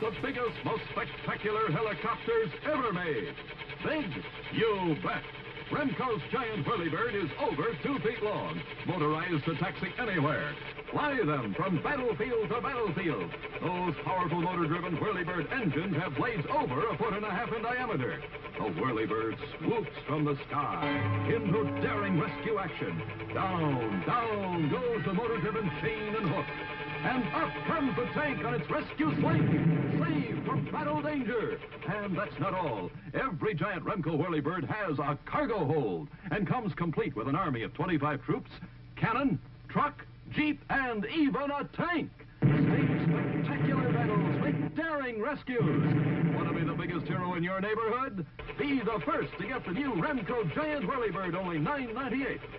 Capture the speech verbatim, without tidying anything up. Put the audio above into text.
the biggest, most spectacular helicopters ever made. Big? You bet. Remco's giant Whirlybird is over two feet long, motorized to taxi anywhere. Fly them from battlefield to battlefield. Those powerful motor-driven Whirlybird engines have blades over a foot and a half in diameter. The Whirlybird swoops from the sky into daring rescue action. Down, down goes the motor-driven chain and hook. And up comes the tank on its rescue sling, saved from battle danger. And that's not all. Every giant Remco Whirlybird has a cargo hold and comes complete with an army of twenty-five troops, cannon, truck, jeep, and even a tank. Stage spectacular battles, make daring rescues. Want to be the biggest hero in your neighborhood? Be the first to get the new Remco Giant Whirlybird, only nine ninety-eight.